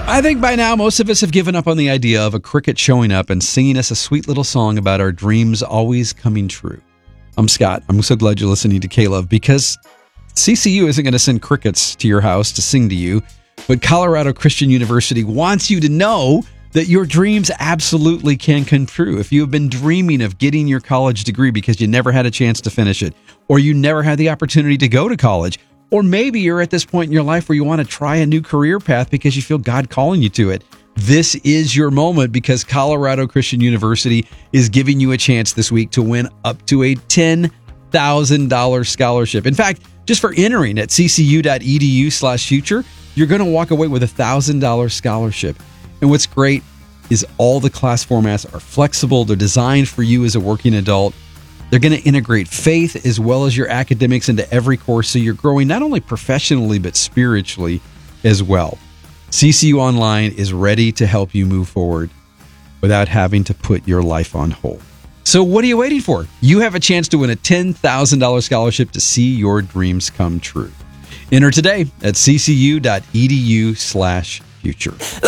I think by now most of us have given up on the idea of a cricket showing up and singing us a sweet little song about our dreams always coming true. I'm Scott. I'm so glad you're listening to K-Love, because CCU isn't going to send crickets to your house to sing to you, but Colorado Christian University wants you to know that your dreams absolutely can come true. If you have been dreaming of getting your college degree because you never had a chance to finish it, or you never had the opportunity to go to college, or maybe you're at this point in your life where you want to try a new career path because you feel God calling you to it, this is your moment, because Colorado Christian University is giving you a chance this week to win up to a $10,000 scholarship. In fact, just for entering at ccu.edu/future, you're going to walk away with a $1,000 scholarship. And what's great is all the class formats are flexible. They're designed for you as a working adult. They're going to integrate faith as well as your academics into every course, so you're growing not only professionally but spiritually as well. CCU Online is ready to help you move forward without having to put your life on hold. So what are you waiting for? You have a chance to win a $10,000 scholarship to see your dreams come true. Enter today at ccu.edu/future.